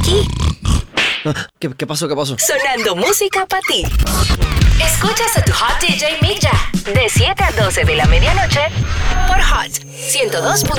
aquí. ¿Qué pasó? Sonando música para ti. Escuchas a tu Hot DJ Mick Jagger de 7 a 12 de la medianoche por Hot 102.7.